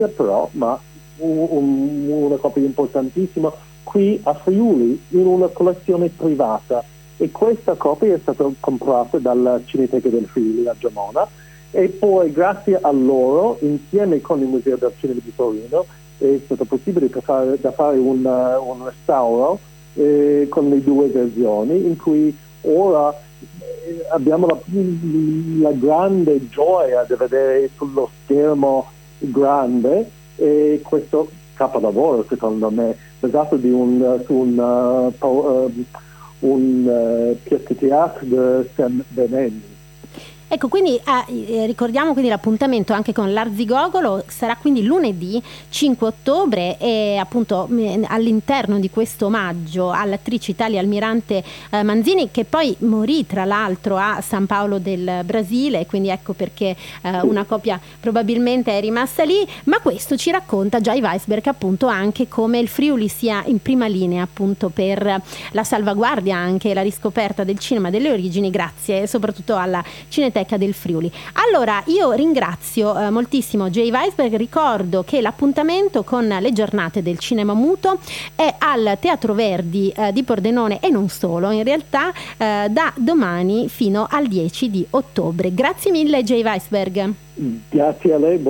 però, ma una copia importantissima qui a Friuli in una collezione privata, e questa copia è stata comprata dalla Cineteca del Friuli a Gemona, e poi grazie a loro, insieme con il Museo del Cinema di Torino, è stato possibile fare un restauro con le due versioni, in cui ora abbiamo la grande gioia di vedere sullo schermo grande questo capolavoro, secondo me, basato su un pièce de théâtre di Sam Benenni. Ecco, quindi ricordiamo quindi l'appuntamento anche con l'Arzigogolo, sarà quindi lunedì 5 ottobre e appunto all'interno di questo omaggio all'attrice Italia Almirante Manzini, che poi morì tra l'altro a San Paolo del Brasile, quindi ecco perché una copia probabilmente è rimasta lì, ma questo ci racconta Jay Weisberg appunto anche come il Friuli sia in prima linea appunto per la salvaguardia anche la riscoperta del cinema delle origini, grazie soprattutto alla Cineteca del Friuli. Allora io ringrazio moltissimo Jay Weisberg, ricordo che l'appuntamento con le giornate del cinema muto è al Teatro Verdi di Pordenone e non solo, in realtà da domani fino al 10 di ottobre. Grazie mille Jay Weisberg. Grazie a lei.